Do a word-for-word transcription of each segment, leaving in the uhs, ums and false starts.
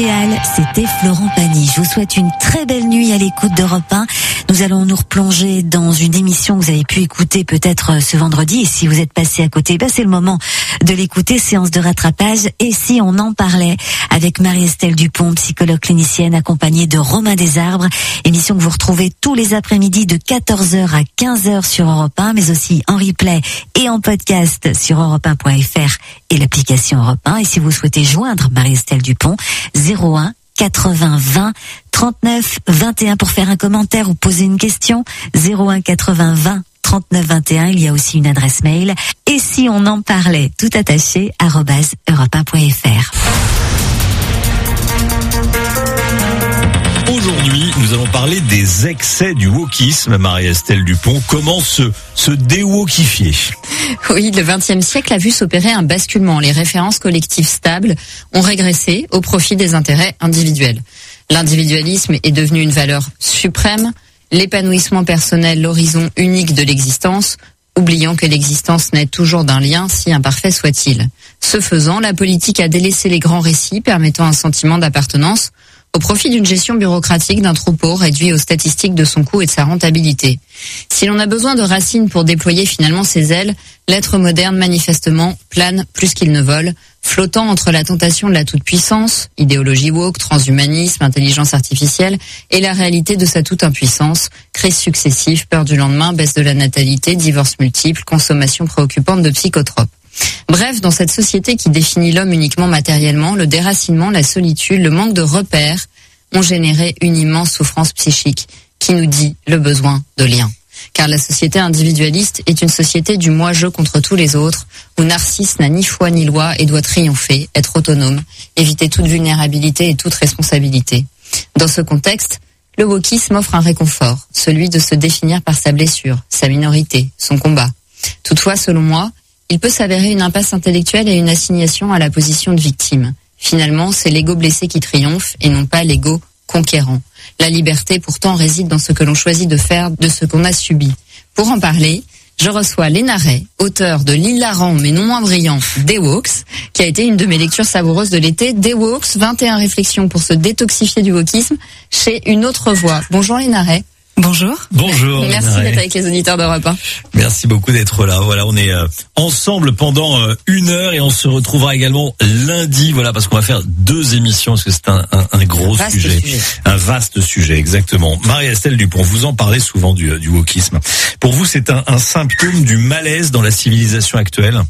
C'était Florent Pagny. Je vous souhaite une très belle nuit à l'écoute d'Europe un. Nous allons nous replonger dans une émission que vous avez pu écouter peut-être ce vendredi. Et si vous êtes passé à côté, ben c'est le moment de l'écouter, séance de rattrapage. Et si on en parlait avec Marie-Estelle Dupont, psychologue clinicienne, accompagnée de Romain Desarbres. Émission que vous retrouvez tous les après-midi de quatorze heures à quinze heures sur Europe un, mais aussi en replay et en podcast sur europe un point f r et l'application Europe un. Et si vous souhaitez joindre Marie-Estelle Dupont, zéro un quatre-vingts vingt trente-neuf vingt et un pour faire un commentaire ou poser une question, zéro un quatre-vingts vingt trente-neuf vingt et un. Il y a aussi une adresse mail. Et si on en parlait, tout attaché, arobase europe un point f r. Aujourd'hui, nous allons parler des excès du wokisme. Marie-Estelle Dupont, comment se, se déwokifier? Oui, le vingtième siècle a vu s'opérer un basculement. Les références collectives stables ont régressé au profit des intérêts individuels. L'individualisme est devenu une valeur suprême, l'épanouissement personnel l'horizon unique de l'existence, oubliant que l'existence naît toujours d'un lien, si imparfait soit-il. Ce faisant, la politique a délaissé les grands récits permettant un sentiment d'appartenance au profit d'une gestion bureaucratique d'un troupeau réduit aux statistiques de son coût et de sa rentabilité. Si l'on a besoin de racines pour déployer finalement ses ailes, l'être moderne manifestement plane plus qu'il ne vole, flottant entre la tentation de la toute-puissance, idéologie woke, transhumanisme, intelligence artificielle, et la réalité de sa toute-impuissance, crises successives, peur du lendemain, baisse de la natalité, divorces multiples, consommation préoccupante de psychotropes. Bref, dans cette société qui définit l'homme uniquement matériellement, le déracinement, la solitude, le manque de repères ont généré une immense souffrance psychique qui nous dit le besoin de lien. Car la société individualiste est une société du moi-je contre tous les autres, où Narcisse n'a ni foi ni loi et doit triompher, être autonome, éviter toute vulnérabilité et toute responsabilité. Dans ce contexte, le wokisme offre un réconfort, celui de se définir par sa blessure, sa minorité, son combat. Toutefois, selon moi, il peut s'avérer une impasse intellectuelle et une assignation à la position de victime. Finalement, c'est l'ego blessé qui triomphe et non pas l'ego conquérant. La liberté, pourtant, réside dans ce que l'on choisit de faire de ce qu'on a subi. Pour en parler, je reçois Léna Ray, auteure de l'hilarant mais non moins brillant Dewoks, qui a été une de mes lectures savoureuses de l'été. Dewoks, vingt et un réflexions pour se détoxifier du wokisme, chez Une Autre Voix. Bonjour Léna Ray. Bonjour. Bonjour. Merci Léna d'être Ray. avec les auditeurs d'Europe un. Merci beaucoup d'être là. Voilà, on est euh, ensemble pendant euh, une heure et on se retrouvera également lundi. Voilà, parce qu'on va faire deux émissions parce que c'est un, un, un gros vaste sujet. sujet, un vaste sujet, exactement. Marie-Estelle Dupont, vous en parlez souvent du, du wokisme. Pour vous, c'est un, un symptôme du malaise dans la civilisation actuelle?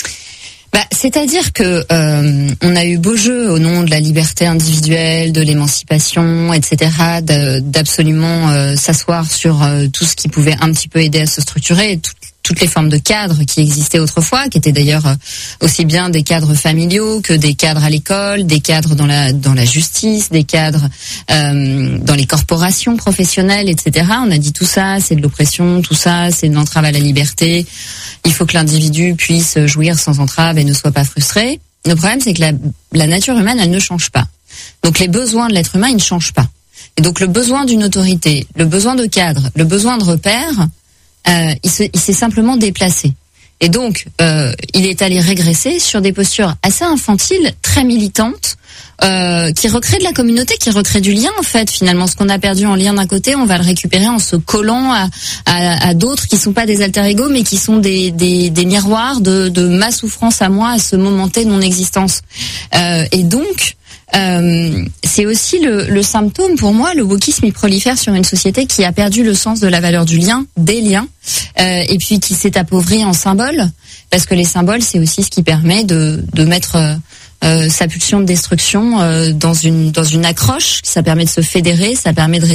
Bah, c'est-à-dire que euh, on a eu beau jeu au nom de la liberté individuelle, de l'émancipation, et cetera, de, d'absolument euh, s'asseoir sur euh, tout ce qui pouvait un petit peu aider à se structurer, tout, toutes les formes de cadres qui existaient autrefois, qui étaient d'ailleurs euh, aussi bien des cadres familiaux que des cadres à l'école, des cadres dans la dans la justice, des cadres euh, dans les corporations professionnelles, et cetera. On a dit tout ça, c'est de l'oppression, tout ça, c'est de l'entrave à la liberté. Il faut que l'individu puisse jouir sans entrave et ne soit pas frustré. Le problème, c'est que la, la nature humaine, elle ne change pas. Donc les besoins de l'être humain, ils ne changent pas. Et donc le besoin d'une autorité, le besoin de cadre, le besoin de repères, euh, il, se, il s'est simplement déplacé. Et donc, euh, il est allé régresser sur des postures assez infantiles, très militantes, euh, qui recréent de la communauté, qui recréent du lien en fait. Finalement, ce qu'on a perdu en lien d'un côté, on va le récupérer en se collant à, à, à d'autres qui sont pas des alter-ego, mais qui sont des, des, des miroirs de, de ma souffrance à moi, à ce moment T de mon existence. Euh, et donc, Euh, c'est aussi le, le symptôme, pour moi, le wokisme, il prolifère sur une société qui a perdu le sens de la valeur du lien, des liens, euh, et puis qui s'est appauvrie en symboles, parce que les symboles, c'est aussi ce qui permet de, de mettre euh, sa pulsion de destruction euh, dans une dans une accroche, ça permet de se fédérer, ça permet de